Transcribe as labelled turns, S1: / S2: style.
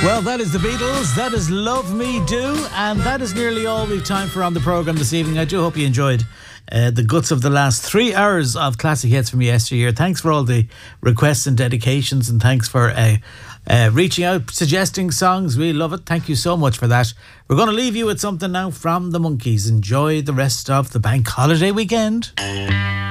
S1: Well, that is the Beatles, that is Love Me Do, and that is nearly all we've time for on the programme this evening. I do hope you enjoyed the guts of the last 3 hours of classic hits from yesteryear. Thanks for all the requests and dedications, and thanks for reaching out, suggesting songs. We love it. Thank you so much for that. We're going to leave you with something now from the Monkees. Enjoy the rest of the bank holiday weekend.